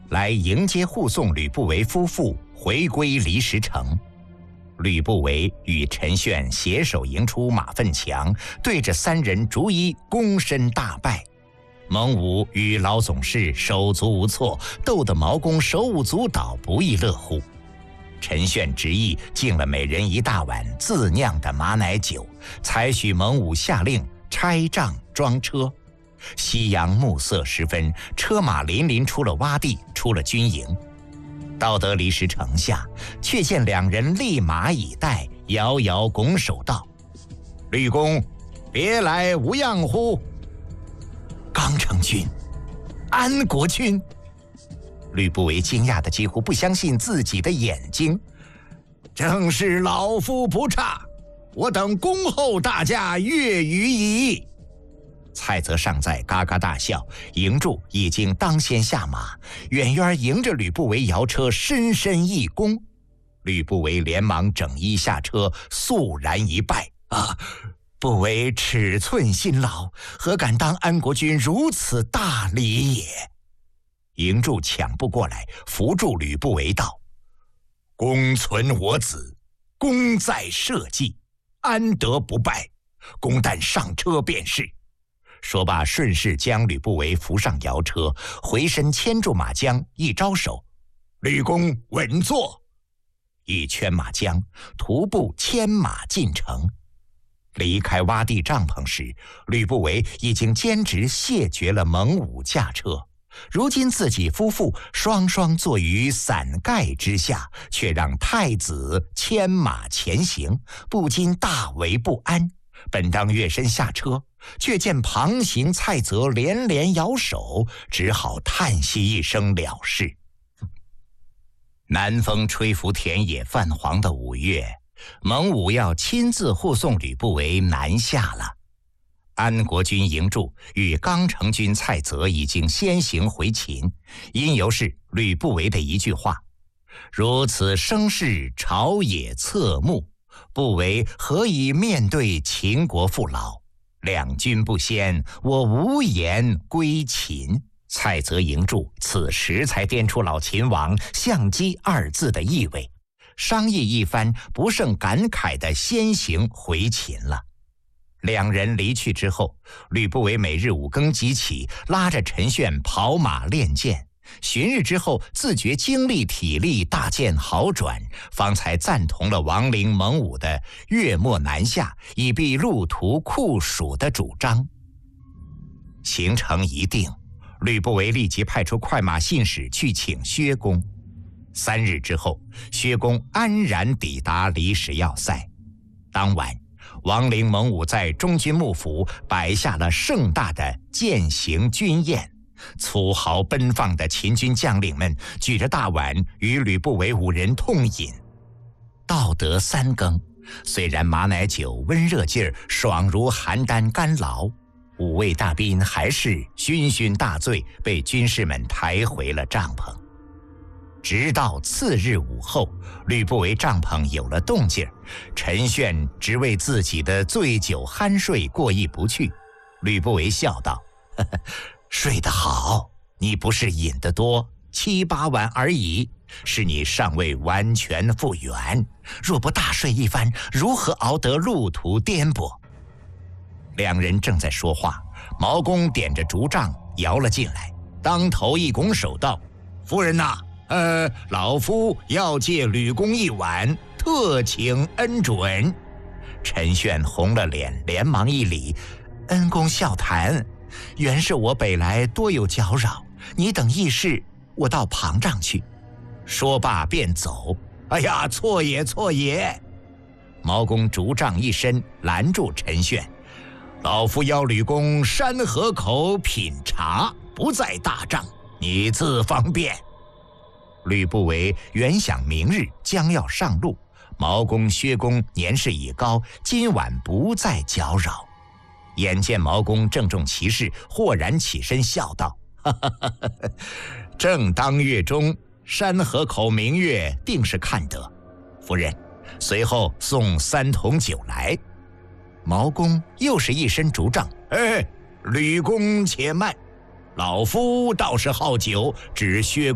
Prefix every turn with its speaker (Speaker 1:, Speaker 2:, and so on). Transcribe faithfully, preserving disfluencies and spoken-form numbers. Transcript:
Speaker 1: 来迎接护送吕不韦夫妇回归离石城。吕不韦与陈炫携手迎出马粪墙，对着三人逐一躬身大拜。蒙武与老总事手足无措，逗得毛公手舞足蹈，不亦乐乎。陈炫执意敬了每人一大碗自酿的马奶酒，才许蒙武下令拆帐装车。夕阳暮色时分，车马林林出了洼地，出了军营。到得离石城下，却见两人立马以待，遥遥拱手道：“吕公，别来无恙乎？”刚成君，安国君。吕不韦惊讶得几乎不相信自己的眼睛。正是老夫不差，我等恭候大驾越余矣。蔡泽尚在嘎嘎大笑，营柱已经当先下马，远远迎着吕不韦摇车，深深一躬。吕不韦连忙整衣下车，肃然一拜：“啊，不为尺寸辛劳，何敢当安国君如此大礼也？”营柱抢步过来，扶住吕不韦道：“公存我子，功在社稷，安得不拜？公但上车便是。”说罢，顺势将吕不韦扶上摇车，回身牵住马缰，一招手：“吕公稳坐。”一圈马缰，徒步牵马进城。离开洼地帐篷时，吕不韦已经坚持谢绝了蒙武驾车。如今自己夫妇双双坐于伞盖之下，却让太子牵马前行，不禁大为不安。本当跃身下车，却见旁行蔡泽连连摇手，只好叹息一声了事。南风吹拂田野泛黄的五月，蒙武要亲自护送吕不韦南下了。安国君营柱与刚成君蔡泽已经先行回秦，因由是吕不韦的一句话：“如此声势，朝野侧目，不韦何以面对秦国父老？两军不先，我无言归秦。”蔡泽营柱此时才掂出老秦王相机二字的意味，商议一番，不胜感慨地先行回秦了。两人离去之后，吕不韦每日五更即起，拉着陈炫跑马练剑。旬日之后，自觉精力体力大见好转，方才赞同了王陵蒙武的月末南下，以避路途酷暑的主张。行程一定，吕不韦立即派出快马信使去请薛公。三日之后，薛公安然抵达离石要塞。当晚，王陵蒙武在中军幕府摆下了盛大的饯行军宴。粗豪奔放的秦军将领们举着大碗与吕不韦五人痛饮。到得三更，虽然马奶酒温热劲儿爽如邯郸干劳，五位大宾还是醺醺大醉，被军士们抬回了帐篷。直到次日午后，吕不韦帐篷有了动静，陈炫只为自己的醉酒酣睡过意不去。吕不韦笑道：“呵呵，睡得好，你不是饮得多，七八碗而已，是你尚未完全复原。若不大睡一番，如何熬得路途颠簸？”两人正在说话，毛公点着竹杖摇了进来，当头一拱手道：“夫人呐，呃，老夫要借吕公一碗，特请恩准。”陈炫红了脸，连忙一礼：“恩公笑谈，原是我北来多有搅扰，你等议事，我到旁帐去。”说罢便走。“哎呀，错也错也！”毛公竹杖一伸，拦住陈炫：“老夫邀吕公山河口品茶，不在大帐，你自方便。”吕不韦原想明日将要上路，毛公、薛公年事已高，今晚不再搅扰。眼见毛公郑重其事，豁然起身笑道：“哈哈哈哈，正当月中，山河口明月，定是看得。夫人，随后送三桶酒来。”毛公又是一伸竹杖：“哎，吕公且慢，老夫倒是好酒，只薛